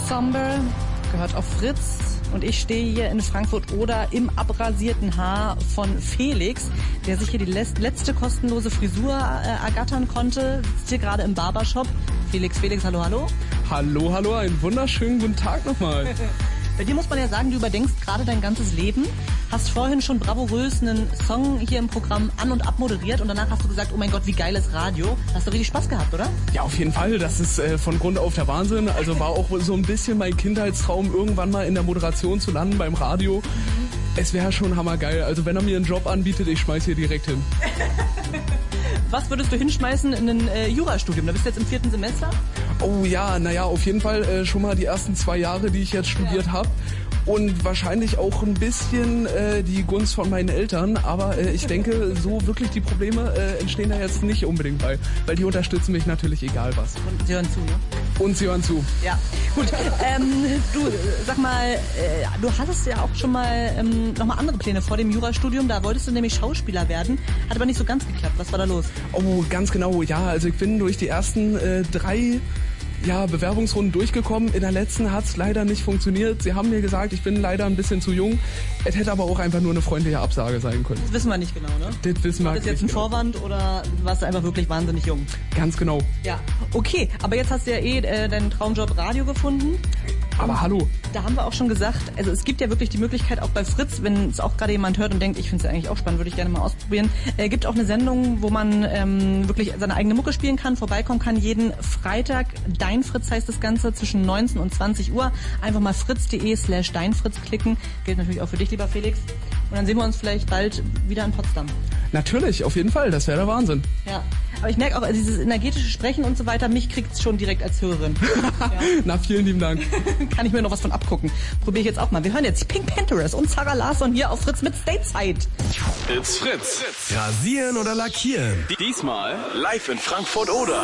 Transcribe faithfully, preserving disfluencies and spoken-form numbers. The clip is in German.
Somber gehört auf Fritz und ich stehe hier in Frankfurt-Oder im abrasierten Haar von Felix, der sich hier die letzte kostenlose Frisur äh, ergattern konnte. Sitzt hier gerade im Barbershop. Felix, Felix, hallo, hallo. Hallo, hallo, einen wunderschönen guten Tag nochmal. Bei dir muss man ja sagen, du überdenkst gerade dein ganzes Leben. Hast vorhin schon bravourös einen Song hier im Programm an- und abmoderiert und danach hast du gesagt, oh mein Gott, wie geil ist Radio. Hast du richtig Spaß gehabt, oder? Ja, auf jeden Fall. Das ist äh, von Grund auf der Wahnsinn. Also war auch so ein bisschen mein Kindheitstraum, irgendwann mal in der Moderation zu landen beim Radio. Mhm. Es wäre schon hammergeil. Also wenn er mir einen Job anbietet, ich schmeiß hier direkt hin. Was würdest du hinschmeißen in ein äh, Jurastudium? Da bist du jetzt im vierten Semester? Oh ja, naja, auf jeden Fall äh, schon mal die ersten zwei Jahre, die ich jetzt studiert ja. habe. Und wahrscheinlich auch ein bisschen äh, die Gunst von meinen Eltern. Aber äh, ich denke, so wirklich die Probleme äh, entstehen da jetzt nicht unbedingt bei. Weil die unterstützen mich natürlich egal was. Und sie hören zu, ne? Und sie hören zu. Ja, gut. ähm, du, sag mal, äh, du hattest ja auch schon mal ähm, nochmal andere Pläne vor dem Jurastudium. Da wolltest du nämlich Schauspieler werden. Hat aber nicht so ganz geklappt. Was war da los? Oh, ganz genau. Ja, also ich bin durch die ersten äh, drei... Ja, Bewerbungsrunden durchgekommen. In der letzten hat's leider nicht funktioniert. Sie haben mir gesagt, ich bin leider ein bisschen zu jung. Es hätte aber auch einfach nur eine freundliche Absage sein können. Das wissen wir nicht genau, ne? Das wissen wir nicht. Ist das jetzt ein genau. Vorwand oder warst du einfach wirklich wahnsinnig jung? Ganz genau. Ja, okay. Aber jetzt hast du ja eh äh, deinen Traumjob Radio gefunden. Aber und hallo. Da haben wir auch schon gesagt, also es gibt ja wirklich die Möglichkeit, auch bei Fritz, wenn es auch gerade jemand hört und denkt, ich finde es ja eigentlich auch spannend, würde ich gerne mal ausprobieren, äh, gibt auch eine Sendung, wo man ähm, wirklich seine eigene Mucke spielen kann, vorbeikommen kann, jeden Freitag. Dein Fritz heißt das Ganze, zwischen neunzehn und zwanzig Uhr. Einfach mal fritz.de slash deinfritz klicken. Gilt natürlich auch für dich, lieber Felix. Und dann sehen wir uns vielleicht bald wieder in Potsdam. Natürlich, auf jeden Fall, das wäre der Wahnsinn. Ja, aber ich merke auch, also dieses energetische Sprechen und so weiter, mich kriegt's schon direkt als Hörerin. Ja. Na, vielen lieben Dank. Kann ich mir noch was von abgucken. Probiere ich jetzt auch mal. Wir hören jetzt Pink Panthers und Sarah Larsson hier auf Fritz mit Stateside. It's Fritz. Rasieren oder lackieren? Diesmal live in Frankfurt-Oder.